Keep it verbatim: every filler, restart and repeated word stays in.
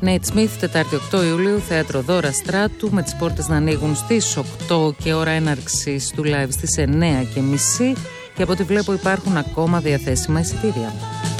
Νέιτ Σμιθ, Τετάρτη οκτώ Ιουλίου, Θέατρο Δώρα Στράτου, με τις πόρτες να ανοίγουν στις οκτώ και ώρα έναρξης του live στις εννέα και μισή, και από ό,τι βλέπω υπάρχουν ακόμα διαθέσιμα εισιτήρια.